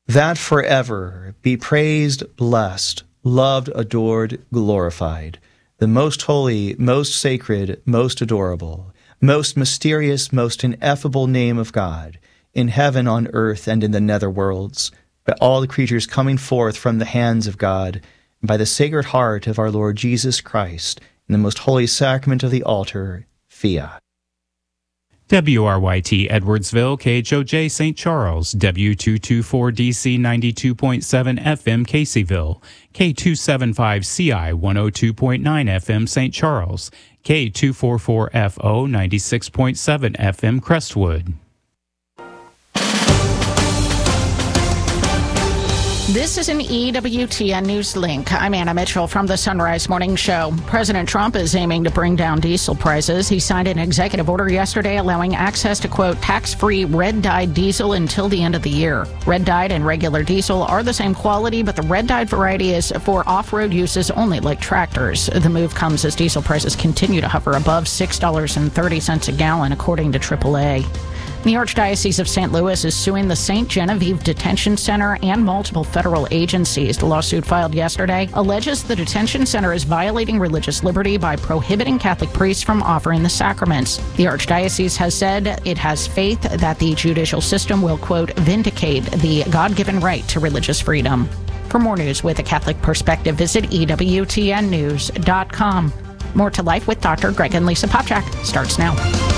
that forever be praised, blessed, loved, adored, glorified, the most holy, most sacred, most adorable, most mysterious, most ineffable name of God, in heaven, on earth, and in the nether worlds, by all the creatures coming forth from the hands of God, and by the Sacred Heart of our Lord Jesus Christ, in the most holy sacrament of the altar, Fiat. WRYT Edwardsville, KHOJ St. Charles, W224DC 92.7 FM Caseyville, K275CI 102.9 FM St. Charles, K244FO 96.7 FM Crestwood. This is an EWTN News Link. I'm Anna Mitchell from the Sunrise Morning Show. President Trump is aiming to bring down diesel prices. He signed an executive order yesterday allowing access to, quote, tax-free red-dyed diesel until the end of the year. Red-dyed and regular diesel are the same quality, but the red-dyed variety is for off-road uses only, like tractors. The move comes as diesel prices continue to hover above $6.30 a gallon, according to AAA. The Archdiocese of St. Louis is suing the St. Genevieve Detention Center and multiple federal agencies. The lawsuit filed yesterday alleges the detention center is violating religious liberty by prohibiting Catholic priests from offering the sacraments. The Archdiocese has said it has faith that the judicial system will, quote, vindicate the God-given right to religious freedom. For more news with a Catholic perspective, visit EWTNnews.com. More to Life with Dr. Greg and Lisa Popchak starts now.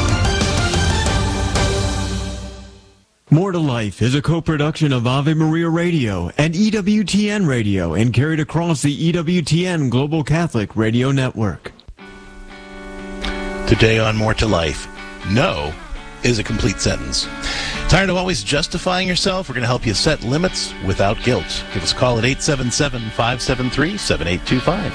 More to Life is a co-production of Ave Maria Radio and EWTN Radio and carried across the EWTN Global Catholic Radio Network. Today on More to Life, no is a complete sentence. Tired of always justifying yourself? We're going to help you set limits without guilt. Give us a call at 877-573-7825.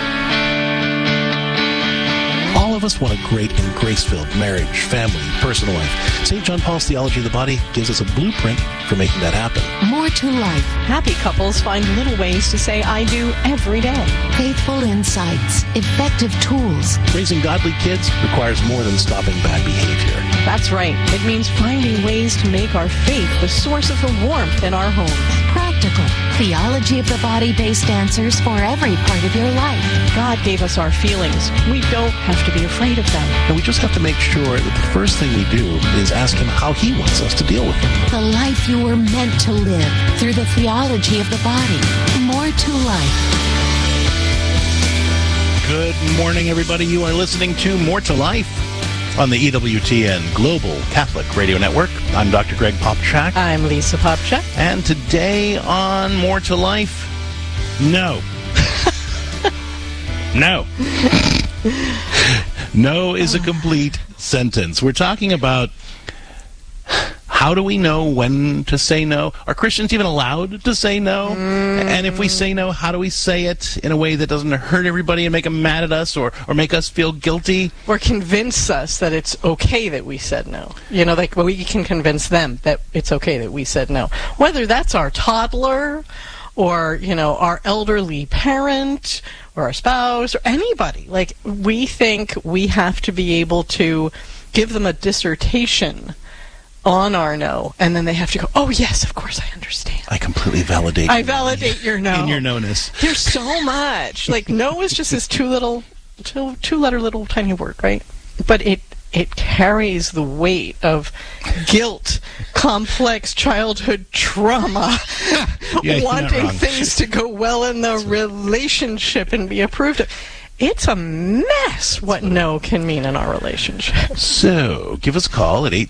All of us want a great and grace-filled marriage, family, personal life. St. John Paul's Theology of the Body gives us a blueprint for making that happen. More to life. Happy couples find little ways to say I do every day. Faithful insights. Effective tools. Raising godly kids requires more than stopping bad behavior. That's right. It means finding ways to make our faith the source of the warmth in our homes. Practical. Theology of the body-based answers for every part of your life. God gave us our feelings. We don't have to be afraid of them. And we just have to make sure that the first thing we do is ask Him how He wants us to deal with them. The life you were meant to live through the theology of the body. More to life. Good morning, everybody. You are listening to More to Life on the EWTN Global Catholic Radio Network. I'm Dr. Greg Popchak. I'm Lisa Popchak. And today on More to Life, no. No. No is a complete sentence. We're talking about how do we know when to say no? Are Christians even allowed to say no? And if we say no, how do we say it in a way that doesn't hurt everybody and make them mad at us or make us feel guilty? Or convince us that it's okay that we said no. You know, like we can convince them that it's okay that we said no. Whether that's our toddler or, you know, our elderly parent or our spouse or anybody. Like, we think we have to be able to give them a dissertation on our no, and then they have to go, oh, yes, of course, I understand. I completely validate I validate your no. In your no-ness. There's so much. Like, no is just this two-letter little tiny word, right? But it carries the weight of guilt, complex childhood trauma, wanting things to go well in the relationship and be approved of. It's a mess what no can mean in our relationship. So, give us a call at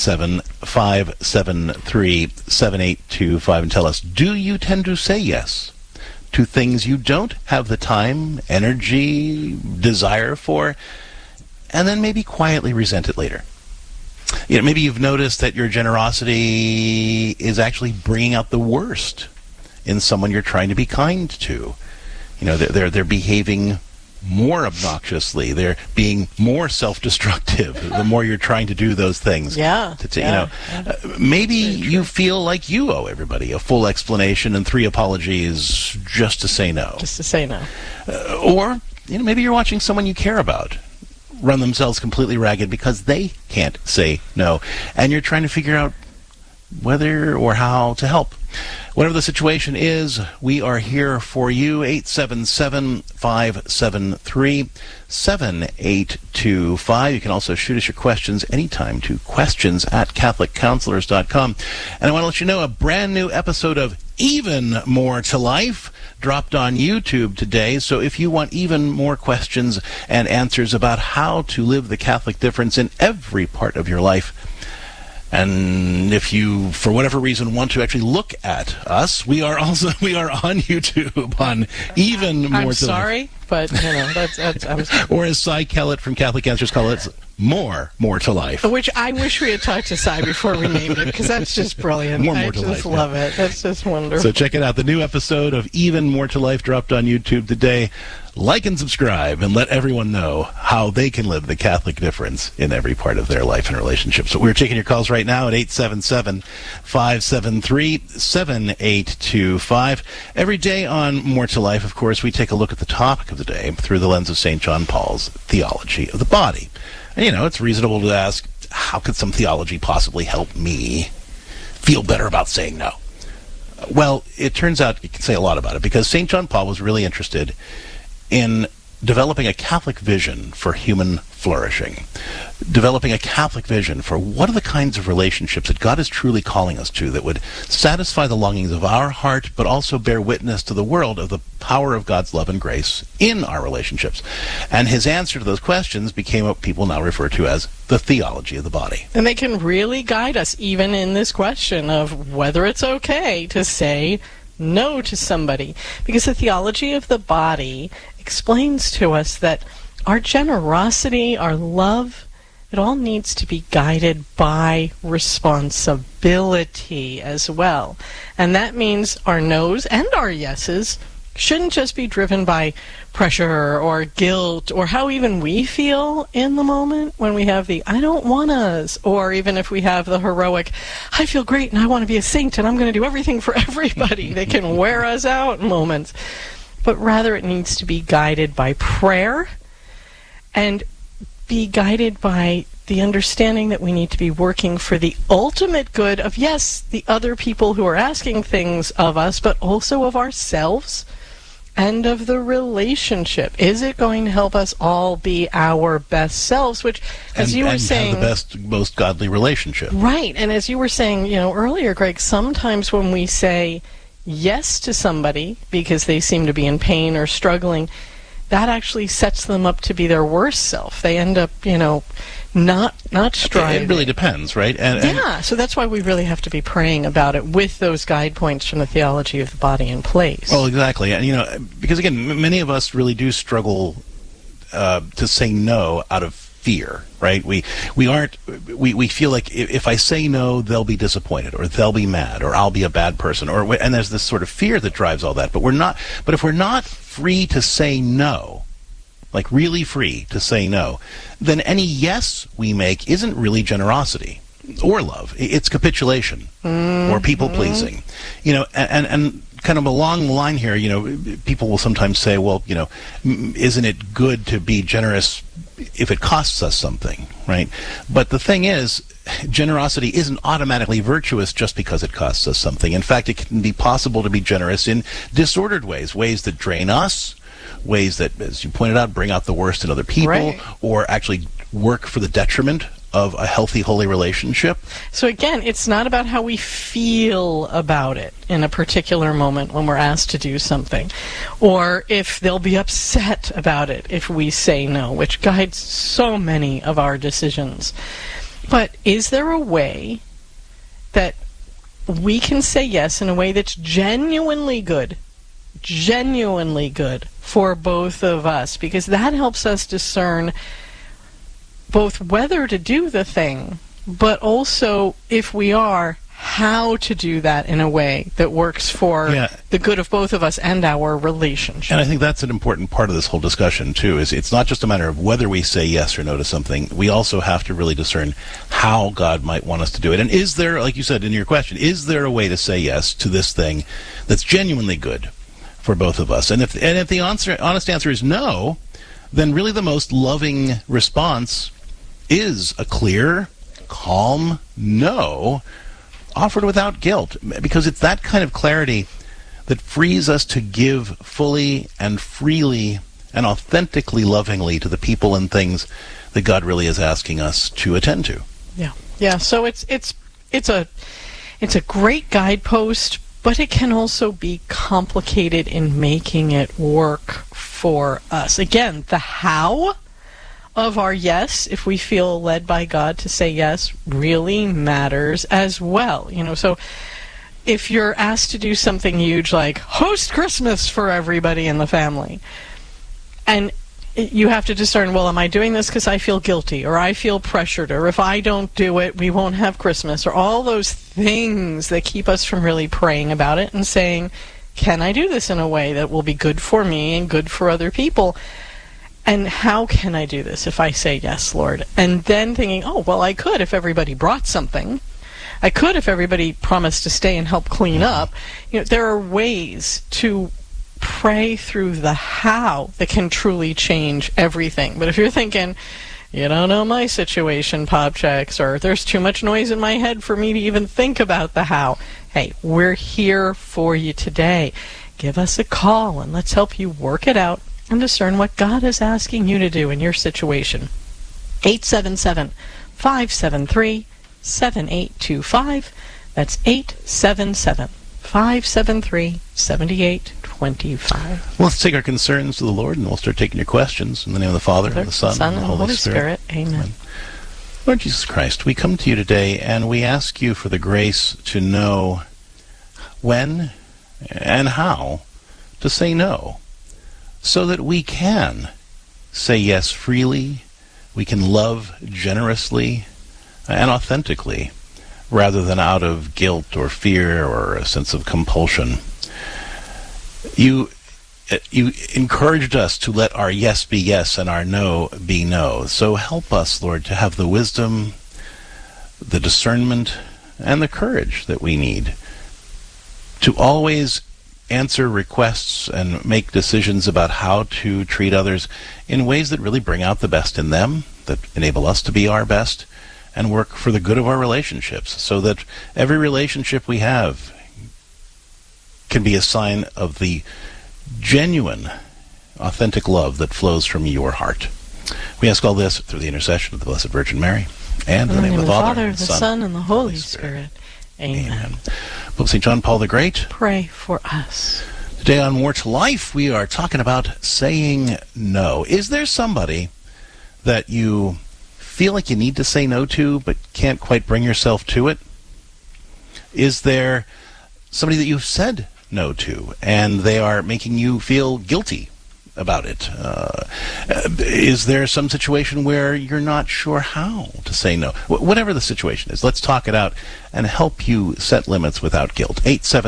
877-573-7825 and tell us, do you tend to say yes to things you don't have the time, energy, desire for, and then maybe quietly resent it later? You know, maybe you've noticed that your generosity is actually bringing out the worst in someone you're trying to be kind to. You know, they're behaving more obnoxiously. They're being more self-destructive the more you're trying to do those things. Maybe you feel like you owe everybody a full explanation and 3 apologies just to say no. Just to say no. Or, you know, maybe you're watching someone you care about run themselves completely ragged because they can't say no, and you're trying to figure out whether or how to help. Whatever the situation is, we are here for you. 877-573-7825. You can also shoot us your questions anytime to questions@CatholicCounselors.com. And I want to let you know a brand new episode of Even More to Life dropped on YouTube today. So if you want even more questions and answers about how to live the Catholic difference in every part of your life, and if you, for whatever reason, want to actually look at us, we are on YouTube on Even More to Life. I'm sorry, but that's or as Cy Kellett from Catholic Answers call it, More to Life. Which I wish we had talked to Cy before we named it, because that's just brilliant. More I to just Life, love it. That's just wonderful. So check it out. The new episode of Even More to Life dropped on YouTube today. Like and subscribe and let everyone know how they can live the Catholic difference in every part of their life and relationships. So we're taking your calls right now at 877-573-7825. Every day on More to Life, of course, we take a look at the topic of the day through the lens of St. John Paul's theology of the body. And, it's reasonable to ask, how could some theology possibly help me feel better about saying no? Well, it turns out you can say a lot about it, because St. John Paul was really interested in developing a Catholic vision for human flourishing, developing a Catholic vision for what are the kinds of relationships that God is truly calling us to that would satisfy the longings of our heart, but also bear witness to the world of the power of God's love and grace in our relationships. And his answer to those questions became what people now refer to as the theology of the body. And they can really guide us even in this question of whether it's okay to say no to somebody. Because the theology of the body explains to us that our generosity, our love, it all needs to be guided by responsibility as well. And that means our no's and our yeses shouldn't just be driven by pressure or guilt or how even we feel in the moment when we have the I don't want us, or even if we have the heroic I feel great and I want to be a saint and I'm going to do everything for everybody. They can wear us out moments. But rather it needs to be guided by prayer and be guided by the understanding that we need to be working for the ultimate good of, yes, the other people who are asking things of us, but also of ourselves and of the relationship. Is it going to help us all be our best selves? Which, as you were saying, have the best, most godly relationship. Right. And as you were saying, earlier, Greg, sometimes when we say yes to somebody because they seem to be in pain or struggling, that actually sets them up to be their worst self. They end up, not striving. It really depends, right? So that's why we really have to be praying about it with those guide points from the theology of the body in place. Well, exactly. And, because again, many of us really do struggle to say no out of fear, right? We feel like if I say no, they'll be disappointed, or they'll be mad, or I'll be a bad person, and there's this sort of fear that drives all that. But if we're not free to say no, like really free to say no, then any yes we make isn't really generosity or love. It's capitulation or people pleasing, and kind of along the line here, people will sometimes say, well, isn't it good to be generous if it costs us something, right? But the thing is, generosity isn't automatically virtuous just because it costs us something. In fact, it can be possible to be generous in disordered ways that drain us, ways that, as you pointed out, bring out the worst in other people, right, or actually work for the detriment of a healthy, holy relationship. So again, it's not about how we feel about it in a particular moment when we're asked to do something, or if they'll be upset about it if we say no, which guides so many of our decisions. But is there a way that we can say yes in a way that's genuinely good for both of us? Because that helps us discern both whether to do the thing, but also, if we are, how to do that in a way that works for the good of both of us and our relationship. And I think that's an important part of this whole discussion, too, is it's not just a matter of whether we say yes or no to something. We also have to really discern how God might want us to do it. And is there, like you said in your question, is there a way to say yes to this thing that's genuinely good for both of us? And if the honest answer is no, then really the most loving response is a clear, calm no, offered without guilt, because it's that kind of clarity that frees us to give fully and freely and authentically lovingly to the people and things that God really is asking us to attend to. Yeah. So it's a great guidepost, but it can also be complicated in making it work for us. Again, the how of our yes, if we feel led by God to say yes, really matters as well. So if you're asked to do something huge like host Christmas for everybody in the family, and you have to discern, well, am I doing this because I feel guilty, or I feel pressured, or if I don't do it, we won't have Christmas, or all those things that keep us from really praying about it and saying, can I do this in a way that will be good for me and good for other people? And how can I do this if I say yes, Lord? And then thinking, oh, well, I could if everybody brought something. I could if everybody promised to stay and help clean up. There are ways to pray through the how that can truly change everything. But if you're thinking, you don't know my situation, Popchecks, or there's too much noise in my head for me to even think about the how, hey, we're here for you today. Give us a call and let's help you work it out and discern what God is asking you to do in your situation. 877-573-7825. That's 877-573-7825. Well, let's take our concerns to the Lord, and we'll start taking your questions in the name of the Father, and the Son, and the Holy Spirit. Amen. Lord Jesus Christ, we come to you today, and we ask you for the grace to know when and how to say no, so that we can say yes freely, we can love generously and authentically, rather than out of guilt or fear or a sense of compulsion. You encouraged us to let our yes be yes and our no be no. So help us, Lord, to have the wisdom, the discernment, and the courage that we need to always answer requests and make decisions about how to treat others in ways that really bring out the best in them, that enable us to be our best, and work for the good of our relationships, so that every relationship we have can be a sign of the genuine, authentic love that flows from your heart. We ask all this through the intercession of the Blessed Virgin Mary, and in the name of the Father, the Son, and the Holy Spirit. Amen. Pope St. John Paul the Great, pray for us. Today on More to Life, we are talking about saying no. Is there somebody that you feel like you need to say no to, but can't quite bring yourself to it? Is there somebody that you've said no to, and they are making you feel guilty about it? Is there some situation where you're not sure how to say no? Whatever the situation is, let's talk it out and help you set limits without guilt.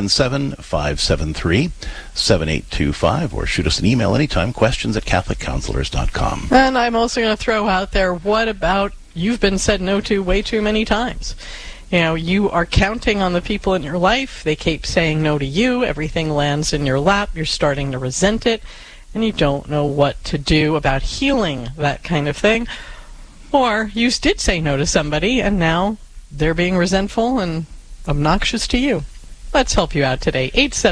877-573-7825, or shoot us an email anytime, questions@catholiccounselors.com. And I'm also going to throw out there, what about you've been said no to way too many times? You are counting on the people in your life. They keep saying no to you. Everything lands in your lap. You're starting to resent it, and you don't know what to do about healing that kind of thing. Or you did say no to somebody, and now they're being resentful and obnoxious to you. Let's help you out today.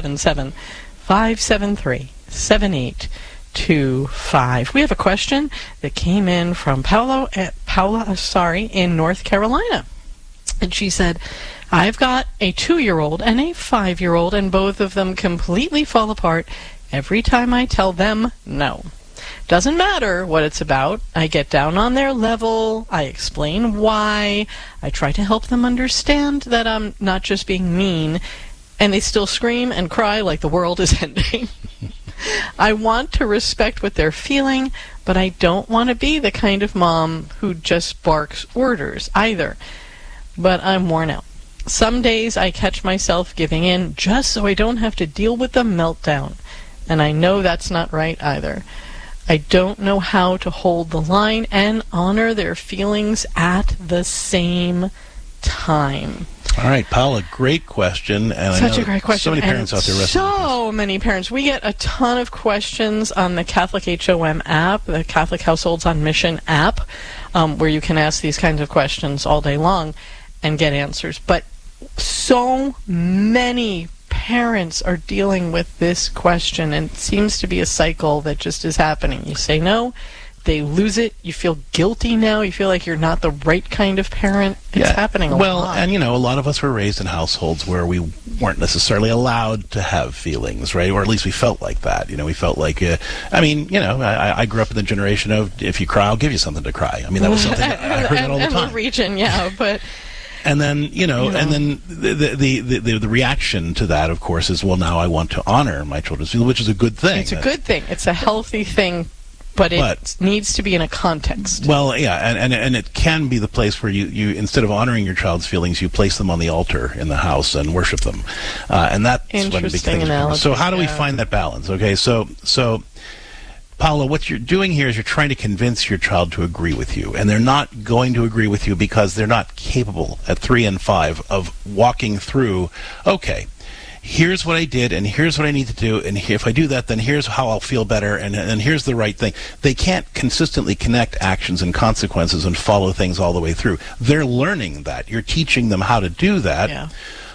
877-573-7825. We have a question that came in from Paula in North Carolina. And she said, I've got a 2-year-old and a 5-year-old, and both of them completely fall apart every time I tell them no. Doesn't matter what it's about. I get down on their level. I explain why. I try to help them understand that I'm not just being mean, and they still scream and cry like the world is ending. I want to respect what they're feeling, but I don't want to be the kind of mom who just barks orders either. But I'm worn out. Some days I catch myself giving in just so I don't have to deal with the meltdown. And I know that's not right either. I don't know how to hold the line and honor their feelings at the same time. All right, Paula, great question. And Such a great question. So many parents out there wrestling with this. So many parents. We get a ton of questions on the Catholic HOM app, the Catholic Households on Mission app, where you can ask these kinds of questions all day long and get answers. But so many parents are dealing with this question, and it seems to be a cycle that just is happening. You say no, they lose it, you feel guilty now, you feel like you're not the right kind of parent. It's happening a lot. Well, and a lot of us were raised in households where we weren't necessarily allowed to have feelings, right? Or at least we felt like that. We felt like, I grew up in the generation of, if you cry, I'll give you something to cry. I mean, that was something, I heard that all the time. And the region, but... And then, and then the reaction to that, of course, is, well, now I want to honor my children's feelings, which is a good thing. It's a good thing. It's a healthy thing, but it needs to be in a context. Well, yeah, and it can be the place where you instead of honoring your child's feelings, you place them on the altar in the house and worship them. And that's when big things come. So how do we find that balance? Okay, so Paula, what you're doing here is you're trying to convince your child to agree with you, and they're not going to agree with you because they're not capable at 3 and 5 of walking through, okay, here's what I did, and here's what I need to do, and if I do that, then here's how I'll feel better, and here's the right thing. They can't consistently connect actions and consequences and follow things all the way through. They're learning that. You're teaching them how to do that. Yeah.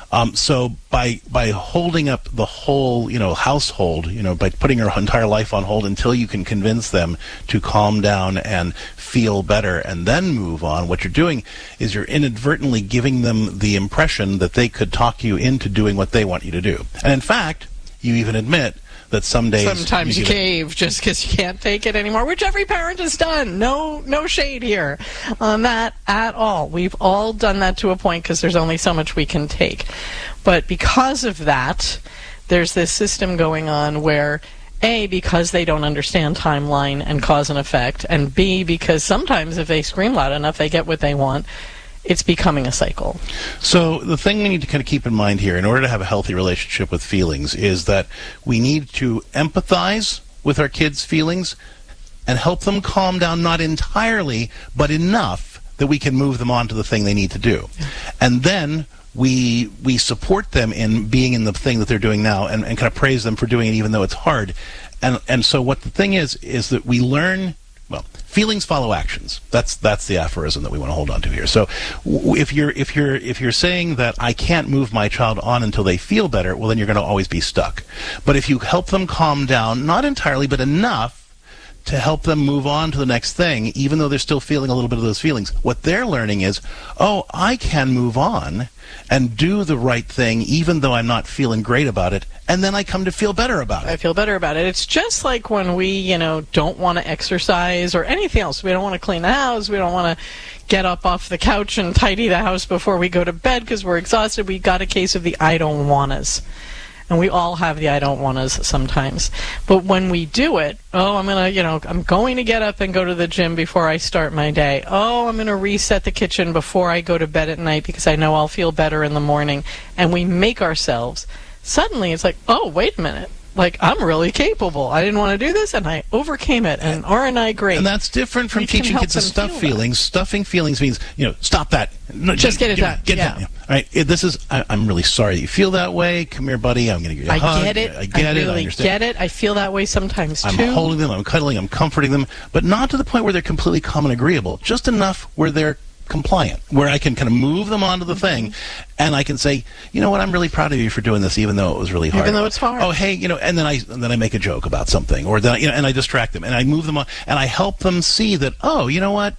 So by holding up the whole, household, by putting your entire life on hold until you can convince them to calm down and feel better and then move on, what you're doing is you're inadvertently giving them the impression that they could talk you into doing what they want you to do. And in fact, you even admit that sometimes you cave just because you can't take it anymore, which every parent has done. No shade here on that at all. We've all done that to a point because there's only so much we can take. But because of that, there's this system going on where, A, because they don't understand timeline and cause and effect, and B, because sometimes if they scream loud enough, they get what they want. It's becoming a cycle. So the thing we need to kind of keep in mind here in order to have a healthy relationship with feelings is that we need to empathize with our kids' feelings and help them calm down, not entirely, but enough that we can move them on to the thing they need to do. And then we support them in being in the thing that they're doing now and kind of praise them for doing it even though it's hard. And so what the thing is that we learn, well, feelings follow actions. That's the aphorism that we want to hold on to here. So if you're saying that I can't move my child on until they feel better, well, then you're going to always be stuck. But if you help them calm down, not entirely, but enough to help them move on to the next thing, even though they're still feeling a little bit of those feelings, what they're learning is, oh, I can move on and do the right thing even though I'm not feeling great about it, and then I come to feel better about it. I feel better about it. It's just like when we, don't want to exercise or anything else. We don't want to clean the house. We don't want to get up off the couch and tidy the house before we go to bed because we're exhausted. We got a case of the I don't wannas. And we all have the I don't wannas sometimes. But when we do it, I'm going to get up and go to the gym before I start my day. I'm going to reset the kitchen before I go to bed at night because I know I'll feel better in the morning. And we make ourselves. Suddenly it's like, oh, wait a minute. Like, I'm really capable. I didn't want to do this, and I overcame it. And aren't I great? And that's different from teaching kids to stuff feelings. Stuffing feelings means, stop that. No, just get it done. Get it done. All right. I'm really sorry that you feel that way. Come here, buddy. I'm going to give you a hug. I get it. I really get it. I feel that way sometimes, too. I'm holding them. I'm cuddling. I'm comforting them. But not to the point where they're completely calm and agreeable. Just enough where they're compliant, where I can kind of move them onto the thing, and I can say, you know what, I'm really proud of you for doing this, even though it was really hard. Even though it's hard. Oh, hey, and then I make a joke about something, or then and I distract them, and I move them on, and I help them see that, oh, you know what,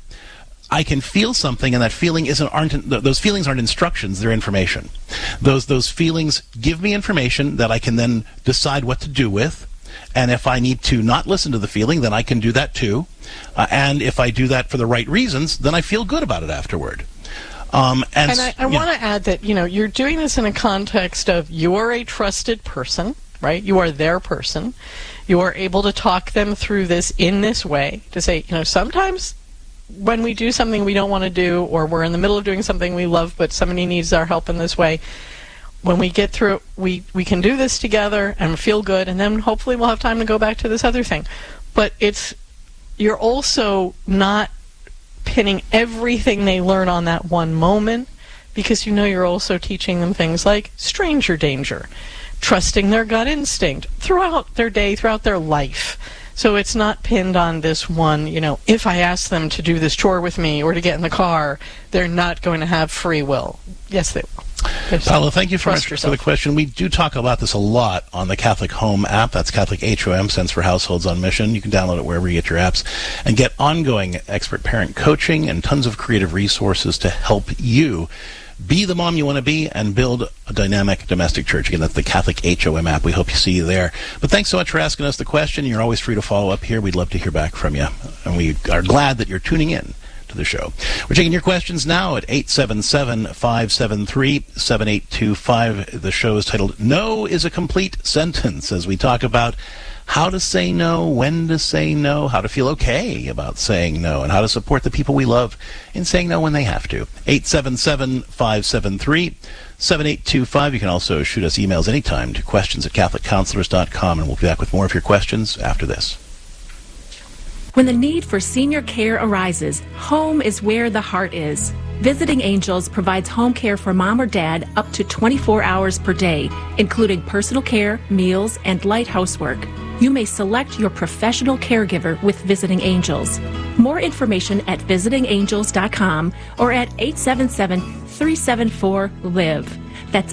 I can feel something, and that feeling those feelings aren't instructions; they're information. Those feelings give me information that I can then decide what to do with. And if I need to not listen to the feeling, then I can do that too. And if I do that for the right reasons, then I feel good about it afterward. And I want to add that, you're doing this in a context of you are a trusted person, right? You are their person. You are able to talk them through this in this way to say, sometimes when we do something we don't want to do, or we're in the middle of doing something we love, but somebody needs our help in this way, when we get through it, we can do this together and feel good, and then hopefully we'll have time to go back to this other thing. But you're also not pinning everything they learn on that one moment, because you're also teaching them things like stranger danger, trusting their gut instinct throughout their day, throughout their life. So it's not pinned on this one, if I ask them to do this chore with me or to get in the car, they're not going to have free will. Yes, they will. Paolo, thank you for the question. We do talk about this a lot on the Catholic Home app. That's Catholic HOM, stands for Households on Mission. You can download it wherever you get your apps and get ongoing expert parent coaching and tons of creative resources to help you be the mom you want to be and build a dynamic domestic church. Again, that's the Catholic HOM app. We hope you see you there. But thanks so much for asking us the question. You're always free to follow up here. We'd love to hear back from you. And we are glad that you're tuning in to the show. We're taking your questions now at 877-573-7825. The show is titled No is a Complete Sentence, as we talk about how to say no, when to say no, how to feel okay about saying no, and how to support the people we love in saying no when they have to. 877-573-7825. You can also shoot us emails anytime to questions@catholiccounselors.com, and we'll be back with more of your questions after this. When the need for senior care arises, home is where the heart is. Visiting Angels provides home care for mom or dad up to 24 hours per day, including personal care, meals, and light housework. You may select your professional caregiver with Visiting Angels. More information at visitingangels.com or at 877-374-LIVE. That's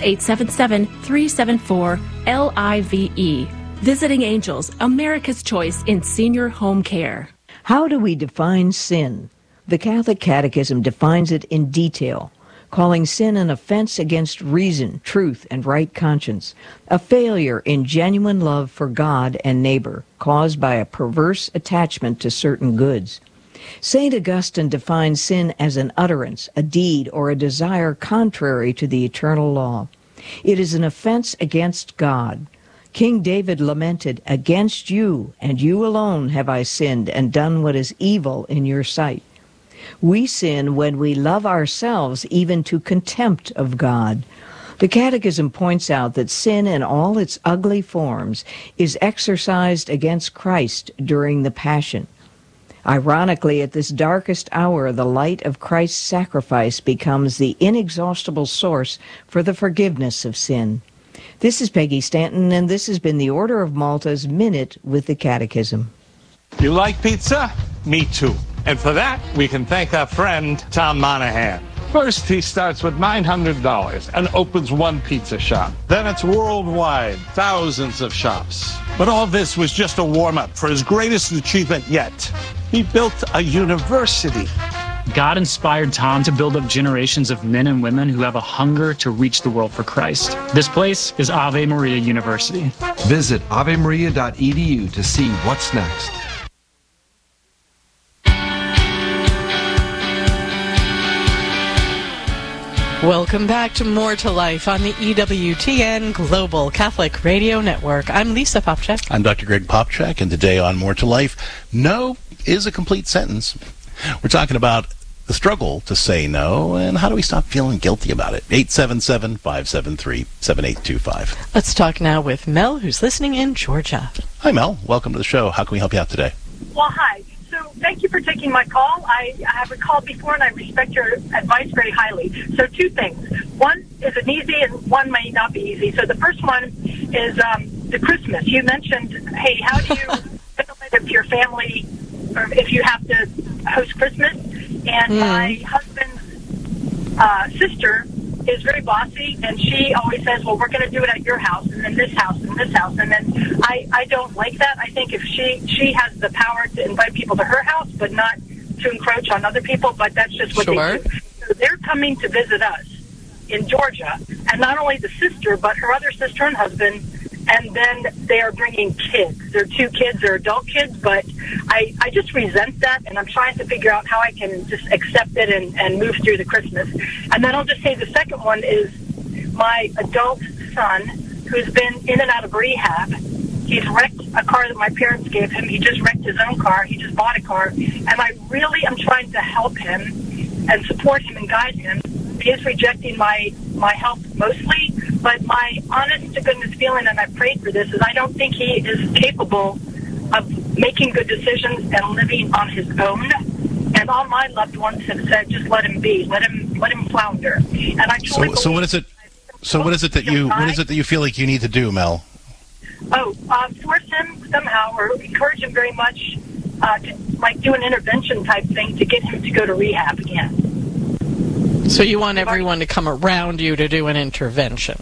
877-374-LIVE. Visiting Angels, America's choice in senior home care. How do we define sin? The Catholic Catechism defines it in detail, calling sin an offense against reason, truth, and right conscience, a failure in genuine love for God and neighbor, caused by a perverse attachment to certain goods. St. Augustine defines sin as an utterance, a deed, or a desire contrary to the eternal law. It is an offense against God. King David lamented, "Against you, and you alone, have I sinned and done what is evil in your sight." We sin when we love ourselves even to contempt of God. The Catechism points out that sin in all its ugly forms is exercised against Christ during the Passion. Ironically, at this darkest hour, the light of Christ's sacrifice becomes the inexhaustible source for the forgiveness of sin. This is Peggy Stanton, and this has been the Order of Malta's Minute with the Catechism. You like pizza? Me too. And for that, we can thank our friend, Tom Monahan. First, he starts with $900 and opens one pizza shop. Then it's worldwide, thousands of shops. But all this was just a warm-up for his greatest achievement yet. He built a university. God inspired Tom to build up generations of men and women who have a hunger to reach the world for Christ. This place is Ave Maria University. Visit avemaria.edu to see what's next. Welcome back to More to Life on the EWTN Global Catholic Radio Network. I'm Lisa Popchak. I'm Dr. Greg Popchak, and today on More to Life, no is a complete sentence. We're talking about the struggle to say no, and how do we stop feeling guilty about it? 877-573-7825. Let's talk now with Mel, who's listening in Georgia. Hi, Mel. Welcome to the show. How can we help you out today? Well, hi. So thank you for taking my call. I have called before, and I respect your advice very highly. So two things. One is an easy, and one may not be easy. So the first one is the Christmas. You mentioned, hey, how do you if your family, or if you have to host Christmas? And my husband's sister is very bossy, and she always says, well, we're going to do it at your house, and then this house, and this house. And then I don't like that. I think if she has the power to invite people to her house, but not to encroach on other people, but that's just what they do. So they're coming to visit us in Georgia, and not only the sister, but her other sister and husband, and then they are bringing kids. They're two kids, they're adult kids, but I just resent that, and I'm trying to figure out how I can just accept it and move through the Christmas. And then I'll just say the second one is my adult son, who's been in and out of rehab. He's wrecked a car that my parents gave him. He just wrecked his own car. He just bought a car. And I really am trying to help him and support him and guide him. He is rejecting my help mostly, but my honest-to-goodness feeling, and I prayed for this, is I don't think he is capable of making good decisions and living on his own. And all my loved ones have said, just let him be, let him flounder. And I truly so what is it? So what is it that you feel like you need to do, Mel? Force him somehow, or encourage him very much to do an intervention type thing to get him to go to rehab again. So you want everyone to come around you to do an intervention?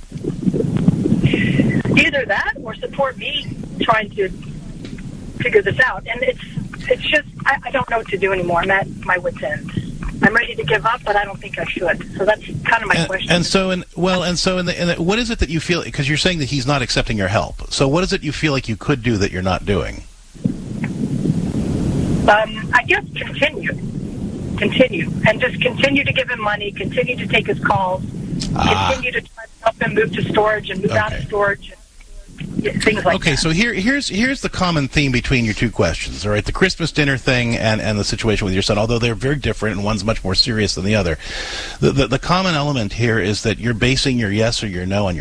Either that or support me trying to figure this out. And it's just, I don't know what to do anymore. I'm at my wit's end. I'm ready to give up, but I don't think I should. So that's kind of my question. What is it that you feel, because you're saying that he's not accepting your help. So what is it you feel like you could do that you're not doing? I guess continue, and just continue to give him money, continue to take his calls, continue to try to help him move to storage and move out of storage, and things like that. Okay, so here's the common theme between your two questions, all right? The Christmas dinner thing and the situation with your son, although they're very different and one's much more serious than the other. The common element here is that you're basing your yes or your no on your